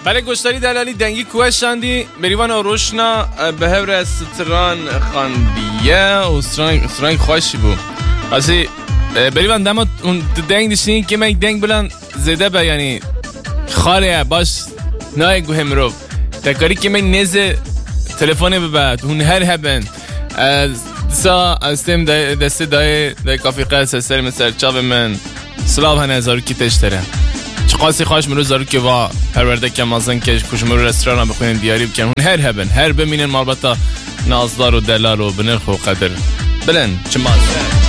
بله گشتاری دلالی دنگی کوشندی بریوان روشنا به هور ستران خاندیه و ستران خوشی بود اصلی بریوان دما اون دنگ دشتین که من دنگ بلند زده به یعنی خاله باش نای گوهم رو تکاری که من نزه تلفونه بباد اون هر هبن سا استم دست دای کافی قصه سر مثل چاو من سلام هنه زارو کی تشتره قاسی خواهش مرو زارو که وا پرورده که مازن که کشم رو رستوران هم بخوین دیاری بکنن هر هبن هر بمینن مالبتا نازدار و دلار و بنرخ و قدر بلن چه مازن